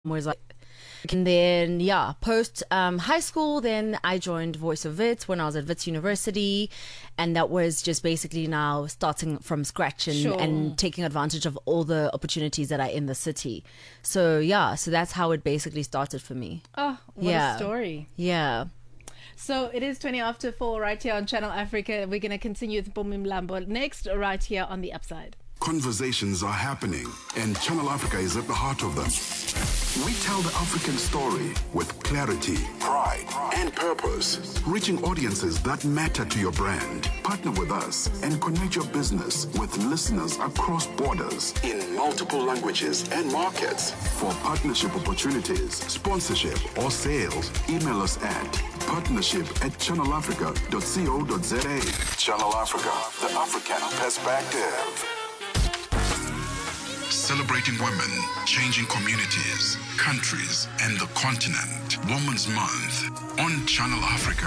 was like, and then post high school, then I joined Voice of Wits when I was at Wits University, and that was just basically now starting from scratch and taking advantage of all the opportunities that are in the city. So so that's how it basically started for me. Oh, what a story. Yeah. So it is 20 after 4 right here on Channel Africa. We're going to continue with Mpumi Mlambo next right here on The Upside. Conversations are happening, and Channel Africa is at the heart of them. We tell the African story with clarity, pride, and purpose, reaching audiences that matter to your brand. Partner with us and connect your business with listeners across borders in multiple languages and markets. For partnership opportunities, sponsorship, or sales, email us at partnership@channelafrica.co.za. Channel Africa, the African perspective. Celebrating women, changing communities, countries, and the continent. Women's Month on Channel Africa.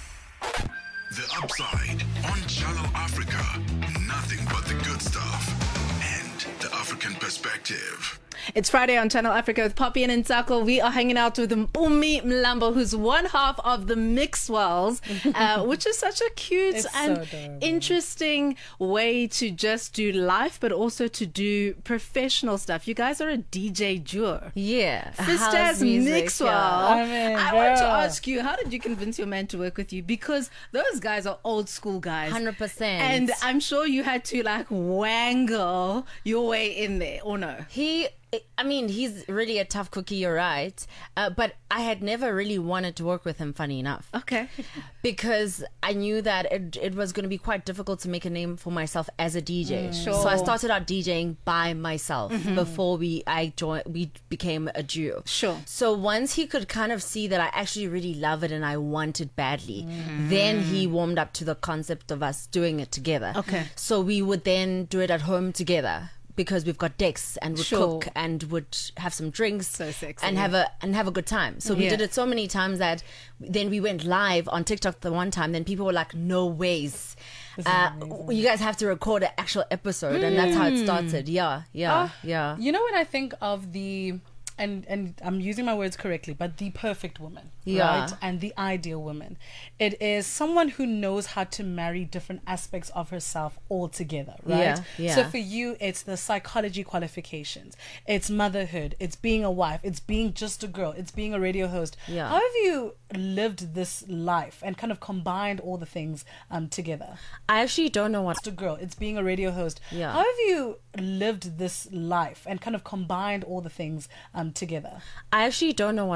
The Upside on Channel Africa. Nothing but the good stuff and the African perspective. It's Friday on Channel Africa with Poppy and Nsako. We are hanging out with Mpumi Mlambo, who's one half of the Mixwells, which is such a cute and interesting way to just do life, but also to do professional stuff. You guys are a DJ duo. Yeah. Sisters Mixwell. Yeah. I want to ask you, how did you convince your man to work with you? Because those guys are old school guys. 100%. And I'm sure you had to wangle your way in there, or no? He's really a tough cookie, you're right. But I had never really wanted to work with him, funny enough. Okay. Because I knew that it was going to be quite difficult to make a name for myself as a DJ. Sure. So I started out DJing by myself before we became a duo. Sure. So once he could kind of see that I actually really love it and I want it badly, then he warmed up to the concept of us doing it together. Okay. So we would then do it at home together, because we've got decks and would cook and would have some drinks, so sexy, and have a good time. So we did it so many times that then we went live on TikTok the one time. Then people were like, "No ways, you guys have to record an actual episode," and that's how it started. Yeah. You know, when I think of the and I'm using my words correctly, but the perfect woman, right? And the ideal woman. It is someone who knows how to marry different aspects of herself all together, right? Yeah. So for you, it's the psychology qualifications, it's motherhood, it's being a wife, it's being just a girl, it's being a radio host. Yeah. How have you lived this life and kind of combined all the things together? I actually don't know what. Just a girl, it's being a radio host. Yeah. How have you lived this life and kind of combined all the things together? I actually don't know what